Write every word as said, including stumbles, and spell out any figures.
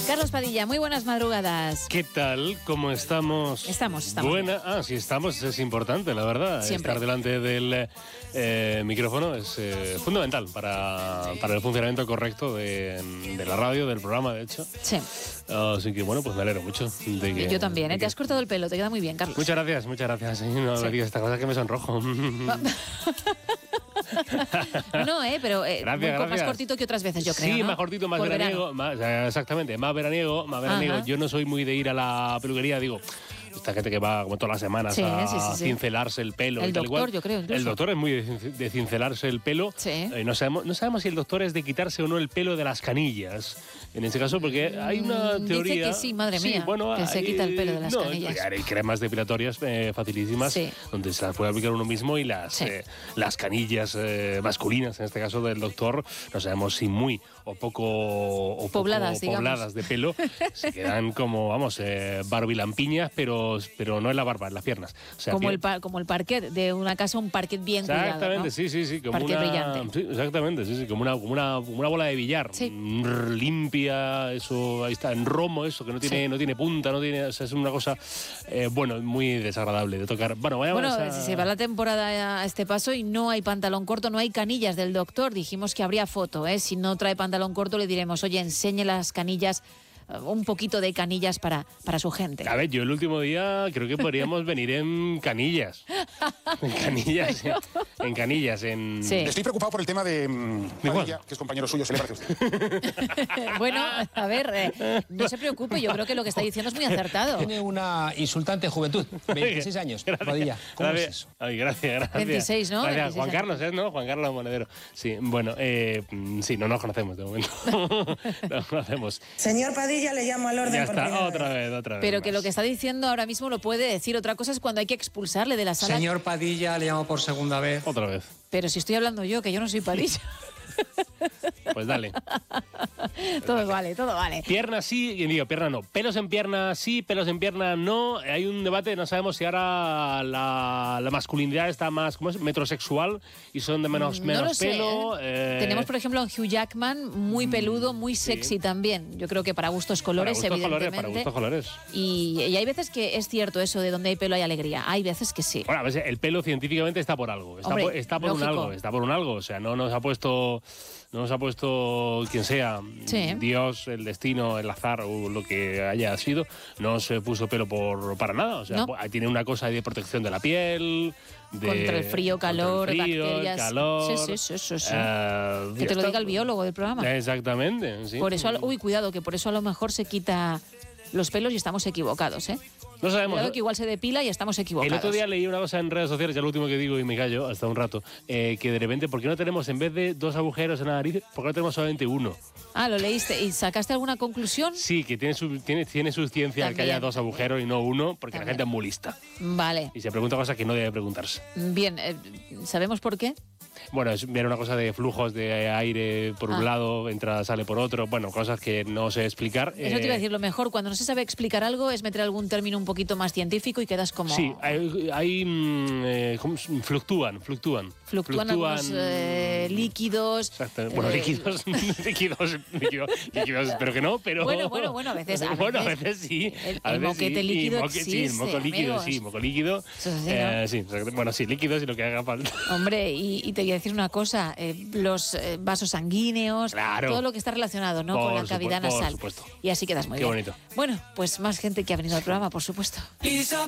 Carlos Padilla, muy buenas madrugadas. ¿Qué tal? ¿Cómo estamos? Estamos, estamos. Buena. Ah, sí, estamos. Es importante, la verdad. Siempre. Estar delante del eh, micrófono es eh, fundamental para, para el funcionamiento correcto de, de la radio, del programa, de hecho. Sí. Así que, bueno, pues me alegro mucho. De que, Yo también, ¿eh? de Te que... has cortado el pelo, te queda muy bien, Carlos. Muchas gracias, muchas gracias. No Sí. me digas esta cosa que me sonrojo. No, eh, pero eh, Gracias, muy, gracias. más cortito que otras veces, yo creo. Sí, ¿no? más cortito, más Por veraniego. Más, exactamente, más veraniego, más veraniego. Ajá. Yo no soy muy de ir a la peluquería, digo. Esta gente que va como todas las semanas Sí, a sí, sí, sí. cincelarse el pelo. El y tal doctor, igual. yo creo, incluso. El doctor es muy de, de cincelarse el pelo. Sí. Eh, no, sabemos, no sabemos si el doctor es de quitarse o no el pelo de las canillas. En ese caso, porque hay una Mm, teoría... dice que sí, madre mía, bueno, que se hay- quita el pelo de las no, canillas. Hay cremas depilatorias eh, facilísimas Sí. donde se las puede aplicar uno mismo y las, Sí. eh, las canillas eh, masculinas, en este caso del doctor, no sabemos si muy o poco, o poco Pobladas, digamos. pobladas de pelo, se quedan como, vamos, eh, barbilampiñas, pero, pero no en la barba, en las piernas. O sea, Como pie- el, pa- como el parquet de una casa, un parquet bien Exactamente, cuidado, ¿no? sí, sí, sí, como Parquet una, brillante. sí, exactamente, sí, sí, como una, como una, como una bola de billar, Sí. Mm, limpia, eso, ahí está, en romo, eso, que no tiene, Sí. no tiene punta, no tiene, o sea, es una cosa, eh, bueno, muy desagradable de tocar. Bueno, vayamos Bueno, a... si se va la temporada a este paso y no hay pantalón corto, no hay canillas del doctor, dijimos que habría foto, ¿eh? Si no trae pantalón corto le diremos, oye, enseñe las canillas, eh, un poquito de canillas para, para su gente. A ver, yo el último día creo que podríamos venir en canillas. En canillas, en, en canillas, en... Sí. Estoy preocupado por el tema de mm, ¿De cuál? Padilla, que es compañero suyo, ¿se le parece a usted? Bueno, a ver, eh, no se preocupe, yo creo que lo que está diciendo es muy acertado. Tiene una insultante juventud, veintiséis años, Padilla. ¿Cómo Gracias. es eso? Ay, gracias, gracias. veintiséis, ¿no? Gracias. veintiséis Juan años. Carlos, ¿eh? ¿No? Juan Carlos Monedero. Sí, bueno, eh, mm, sí, no nos conocemos de momento. No nos conocemos. Señor Padilla, le llamo al orden Ya por está, primera otra vez. vez, otra vez. Pero que más. lo que está diciendo ahora mismo lo puede decir. Otra cosa es cuando hay que expulsarle de la sala. Señor Padilla, le llamo por segunda vez. Otra vez. Pero si estoy hablando yo, que yo no soy Padilla. Pues dale. Todo vale, todo vale. Piernas sí, y digo, pierna no. Pelos en pierna sí, pelos en pierna no. Hay un debate, no sabemos si ahora la, la masculinidad está más, ¿cómo es? Metrosexual y son de menos, No menos lo sé, pelo. ¿eh? eh, Tenemos, por ejemplo, a un Hugh Jackman muy peludo, muy sexy también. Yo creo que para gustos colores, para gustos colores, evidentemente. para gustos colores. Y, y hay veces que es cierto eso de donde hay pelo hay alegría. Hay veces que sí. Bueno, a ver, el pelo científicamente está por algo. Está, Hombre, por, está por un lógico. algo, está por un algo. O sea, no nos ha puesto, no nos ha puesto quien sea, Sí. Dios, el destino, el azar o lo que haya sido, no se puso pelo por para nada. O sea, No. pues, tiene una cosa de protección de la piel, de, Contra el frío, contra el calor, frío, el bacterias. calor. Sí, sí, sí, sí, sí. eh, Que ya te lo está. diga el biólogo del programa. Exactamente, sí. Por eso, al- uy, cuidado, que por eso a lo mejor se quita los pelos y estamos equivocados, ¿eh? no sabemos. Cuidado que igual se depila y estamos equivocados. El otro día leí una cosa en redes sociales, ya lo último que digo y me callo hasta un rato, eh, que de repente, ¿por qué no tenemos, en vez de dos agujeros en la nariz, por qué no tenemos solamente uno? Ah, lo leíste. ¿Y sacaste alguna conclusión? Sí, que tiene su, tiene, tiene su ciencia el que También, haya dos también. agujeros y no uno, porque También. la gente es muy lista Vale. y se pregunta cosas que no debe preguntarse. Bien, eh, ¿sabemos por qué? Bueno, es ver una cosa de flujos de aire por un Ah. lado, entra, sale por otro, bueno, cosas que no sé explicar. Eso te iba a Eh, decir, lo mejor cuando no se sabe explicar algo es meter algún término un poquito más científico y quedas como... Sí, hay, hay, mm, eh, ¿cómo se- fluctúan, fluctúan. Fluctúan algunos eh, líquidos. Exacto. Bueno, eh, líquidos, líquidos, líquidos, líquidos, espero que no, pero... Bueno, bueno, bueno, a veces- a bueno, a veces veces sí. el- a el veces moquete sí, y líquido moque- Sí, el moco existe, líquido, amigos. sí, moco líquido. Eso es así, eh, sí, exacto. Bueno, sí, líquidos y lo que haga falta. Hombre, y, y te voy a decir una cosa, eh, los eh, vasos sanguíneos, Claro. todo lo que está relacionado, ¿no? Por Con la cavidad supuesto, por nasal. supuesto. Y así quedas muy Qué bien. bonito. Bueno, pues más gente que ha venido al programa, por supuesto. He's a